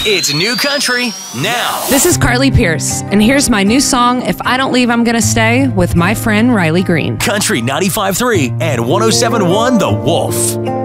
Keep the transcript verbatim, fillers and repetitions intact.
It's New Country now. This is Carly Pierce, and here's my new song, If I Don't Leave, I'm Gonna Stay, with my friend Riley Green. Country ninety-five point three and one oh seven point one The Wolf.